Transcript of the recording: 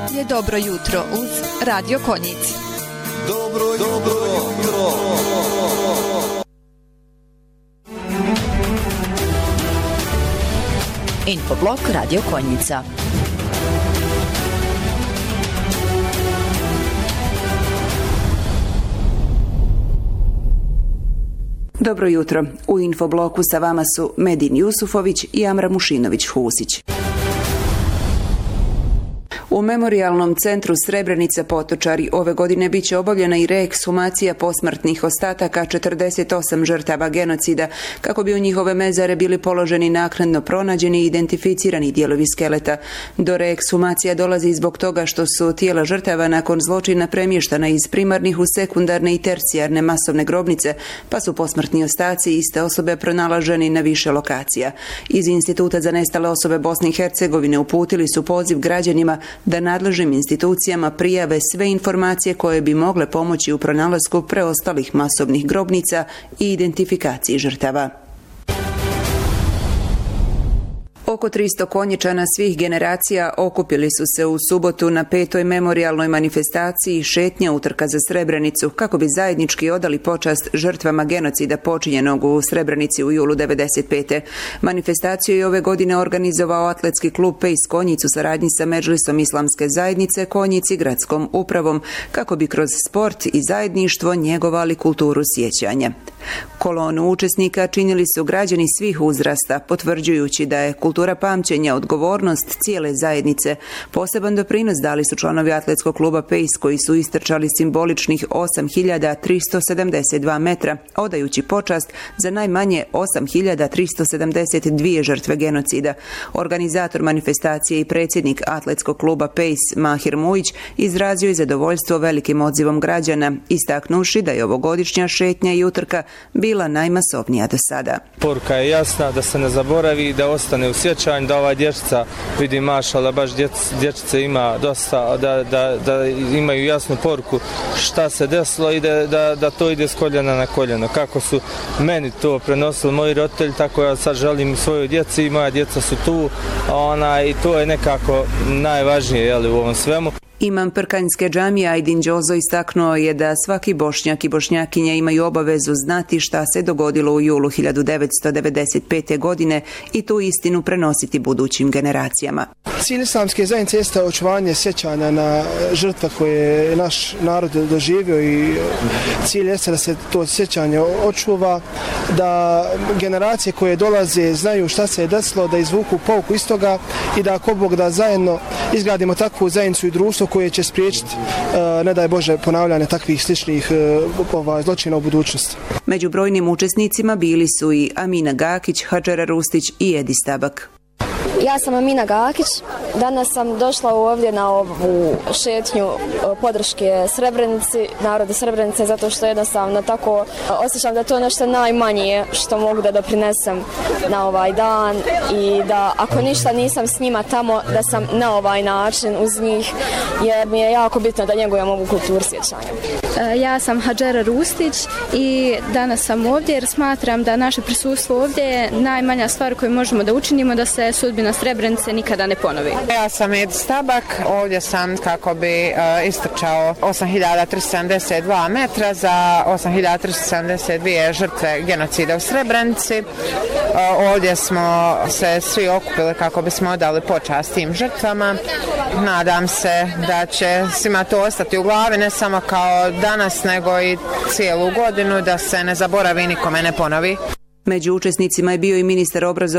je Dobro jutro uz Radio Konjic. Dobro jutro. Infoblog Radio Konjica. Dobro jutro. U Infobloku sa vama su Medin Jusufović i Amra Mušinović-Husić. U Memorijalnom centru Srebrenica Potočari ove godine biće obavljena i reekshumacija posmrtnih ostataka 48 žrtava genocida, kako bi u njihove mezare bili položeni naknadno pronađeni i identificirani dijelovi skeleta. Do reekshumacija dolazi zbog toga što su tijela žrtava nakon zločina premještana iz primarnih u sekundarne i tercijarne masovne grobnice, pa su posmrtni ostaci iste osobe pronalaženi na više lokacija. Iz Instituta za nestale osobe Bosne i Hercegovine uputili su poziv građanima da nadležnim institucijama prijave sve informacije koje bi mogle pomoći u pronalasku preostalih masovnih grobnica i identifikaciji žrtava. Oko 300 Konjičana svih generacija okupili su se u subotu na 5. memorijalnoj manifestaciji Šetnja utrka za Srebrenicu, kako bi zajednički odali počast žrtvama genocida počinjenog u Srebrenici u julu 1995. Manifestaciju je ove godine organizovao atletski klub Pejs Konjic u saradnji sa Medžlisom Islamske zajednice Konjic i gradskom upravom, kako bi kroz sport i zajedništvo njegovali kulturu sjećanja. Kolonu učesnika činili su građani svih uzrasta, potvrđujući da je kultura pamćenja odgovornost cijele zajednice. Poseban doprinos dali su članovi atletskog kluba Pejs, koji su istrčali simboličnih 8.372 metra, odajući počast za najmanje 8.372 žrtve genocida. Organizator manifestacije i predsjednik atletskog kluba Pejs Mahir Mujić izrazio je zadovoljstvo velikim odzivom građana, istaknuši da je ovogodišnja šetnja i utrka bila najmasovnija do sada. Poruka je jasna, da se ne zaboravi, da ostane u sjećanju, da ova dječica vidi mašala, baš dječice ima dosta, da imaju jasnu poruku šta se desilo i da to ide s koljena na koljeno. Kako su meni to prenosili moji roditelji, tako ja sad želim svojoj djeci i moja djeca su tu, i to je nekako najvažnije u ovom svemu. Imam Prkanjske džamije Ajdin Đozo istaknuo je da svaki Bošnjak i Bošnjakinja imaju obavezu znati šta se dogodilo u julu 1995. godine i tu istinu prenositi budućim generacijama. Cilj islamske zajednice jeste očuvanje sjećanja na žrtve koje je naš narod doživio i cilj jeste da se to sjećanje očuva, da generacije koje dolaze znaju šta se je desilo, da izvuku pouku iz toga i da ako Bog da zajedno izgradimo takvu zajednicu i društvo koje će spriječiti, ne daj Bože, ponavljanje takvih sličnih zločina u budućnosti. Među brojnim učesnicima bili su i Amina Gakić, Hadžara Rustić i Edi Stabak. Ja sam Amina Gakić. Danas sam došla ovdje na ovu šetnju podrške Srebrenici, narodu Srebrenice, zato što jednostavno tako osjećam da to je nešto najmanje što mogu da doprinesem na ovaj dan i da ako ništa nisam s njima tamo, da sam na ovaj način uz njih, jer mi je jako bitno da njegujem ovu kulturu sjećanja. Ja sam Hadžara Rustić i danas sam ovdje jer smatram da naše prisustvo ovdje je najmanja stvar koju možemo da učinimo da se sudbina Srebrenice nikada ne ponovi. Ja sam Edi Stabak, ovdje sam kako bi istrčao 8.372 metra za 8.372 žrtve genocida u Srebrenici. Ovdje smo se svi okupili kako bismo odali počast tim žrtvama. Nadam se da će svima to ostati u glavi, ne samo kao danas, nego i cijelu godinu, da se ne zaboravi, nikome ne ponovi. Među učesnicima je bio i ministar obrazovanja